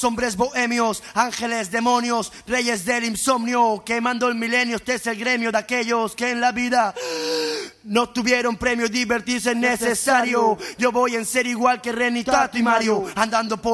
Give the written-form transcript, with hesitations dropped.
Hombres bohemios, ángeles, demonios, reyes del insomnio, quemando el milenio. Este es el gremio de aquellos que en la vida no tuvieron premio. Divertirse es necesario. Yo voy en ser igual que Renny, Tato y Mario, andando por